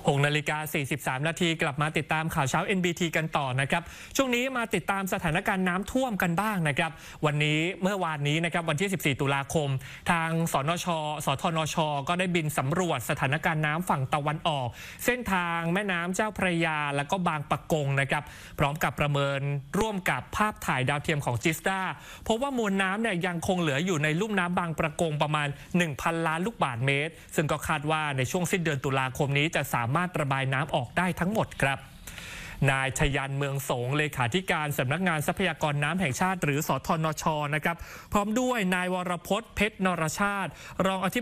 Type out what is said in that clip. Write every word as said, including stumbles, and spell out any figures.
หกนาฬิกาสี่สิบสามนาทีกลับมาติดตามข่าวเช้า เอ็น บี ที กันต่อนะครับช่วงนี้มาติดตามสถานการณ์น้ำท่วมกันบ้างนะครับวันนี้เมื่อวานนี้นะครับวันที่สิบสี่ตุลาคมทางสนชสทนชก็ได้บินสำรวจสถานการณ์น้ำฝั่งตะวันออกเส้นทางแม่น้ำเจ้าพระยาและก็บางปะกงนะครับพร้อมกับประเมินร่วมกับภาพถ่ายดาวเทียมของจิสตาพบว่ามวลน้ำเนี่ยยังคงเหลืออยู่ในลุ่มน้ำบางปะกงประมาณ หนึ่งพัน ล้านลูกบาศก์เมตรซึ่งก็คาดว่าในช่วงสิ้นเดือนตุลาคมนี้จะสามารถระบายน้ำออกได้ทั้งหมดครับนายชยันเมืองสงเลขาธิการสำนักงานทรัพยากรน้ำแห่งชาติหรือสทนชนะครับพร้อมด้วยนายวรพจน์เพชรนรชาติรองอธิ